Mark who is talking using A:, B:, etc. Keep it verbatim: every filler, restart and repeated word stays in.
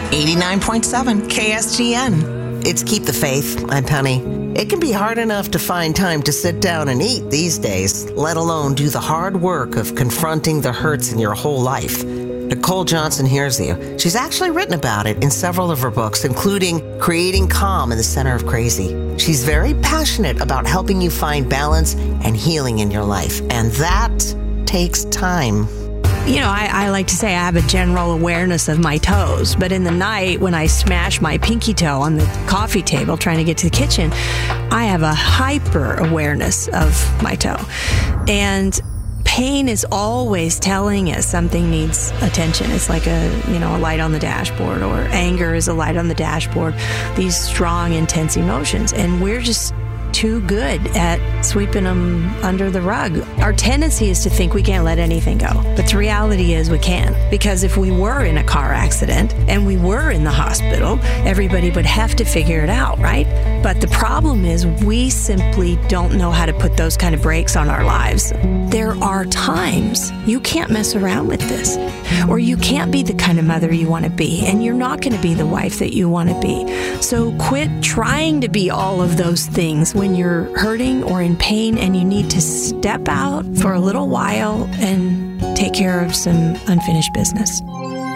A: eighty-nine point seven K S G N. It's Keep the Faith. I'm Penny. It can be hard enough to find time to sit down and eat these days, let alone do the hard work of confronting the hurts in your whole life. Nicole Johnson hears you. She's actually written about it in several of her books, including Creating Calm in the Center of Crazy. She's very passionate about helping you find balance and healing in your life, and that takes time.
B: You know, I, I like to say I have a general awareness of my toes, but in the night when I smash my pinky toe on the coffee table trying to get to the kitchen, I have a hyper awareness of my toe. And pain is always telling us something needs attention. It's like a, you know, a light on the dashboard, or anger is a light on the dashboard. These strong, intense emotions. And we're just too good at sweeping them under the rug. Our tendency is to think we can't let anything go. But the reality is we can. Because if we were in a car accident and we were in the hospital, everybody would have to figure it out, right? But the problem is we simply don't know how to put those kind of brakes on our lives. There are times you can't mess around with this, or you can't be the kind of mother you want to be, and you're not going to be the wife that you want to be. So quit trying to be all of those things when you're hurting or in pain, and you need to step out for a little while and take care of some unfinished business.